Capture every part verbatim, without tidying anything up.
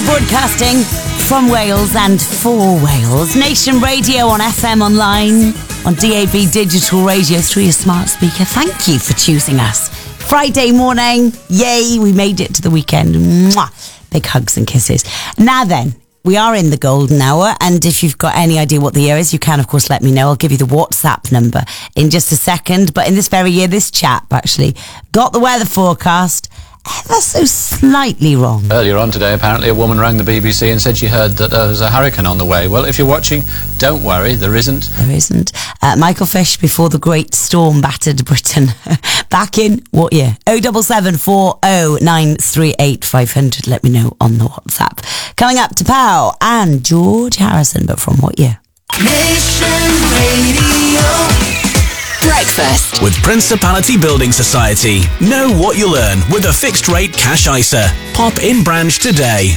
Broadcasting from Wales and for Wales. Nation Radio on F M online, on D A B digital radio through your smart speaker. Thank you for choosing us. Friday morning, yay, we made it to the weekend. Mwah. Big hugs and kisses. Now then, we are in the golden hour, and if you've got any idea what the year is, you can, of course, let me know. I'll give you the WhatsApp number in just a second. But in this very year, this chap actually got the weather forecast ever so slightly wrong. Earlier on today, apparently, a woman rang the B B C and said she heard that there was a hurricane on the way. Well, if you're watching, don't worry, there isn't. There isn't. Uh, Michael Fish, before the great storm battered Britain. Back in what year? oh seven seven four oh nine three eight five hundred. Let me know on the WhatsApp. Coming up to Pow and George Harrison, but from what year? Nation Radio. Breakfast with Principality Building Society. Know what you'll earn with a fixed rate cash I S A. Pop in branch today.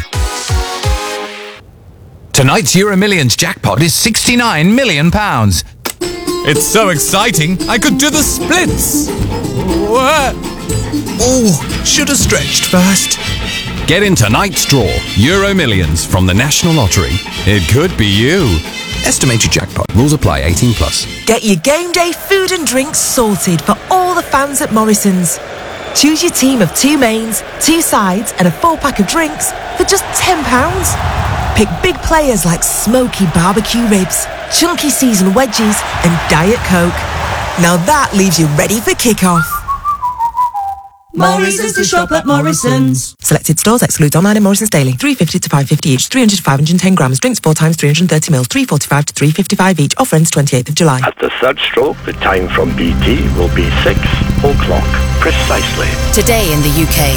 Tonight's Euro Millions jackpot is sixty-nine million pounds. It's so exciting, I could do the splits. What? Oh, should have stretched first. Get in tonight's draw, Euro Millions from the National Lottery. It could be you. Estimated jackpot. Rules apply. eighteen plus. Get your game day food and drinks sorted for all the fans at Morrison's. Choose your team of two mains, two sides and a full pack of drinks for just ten pounds. Pick big players like smoky barbecue ribs, chunky seasoned wedges and Diet Coke. Now that leaves you ready for kick-off. Morrison's to shop at Morrison's. Selected stores excludes online and Morrison's daily. three fifty to five fifty each, three hundred to five hundred ten grams. Drinks four times three hundred thirty mils, three forty-five to three fifty-five each. Offer ends twenty-eighth of July. At the third stroke, the time from B T will be six o'clock precisely. Today in the U K.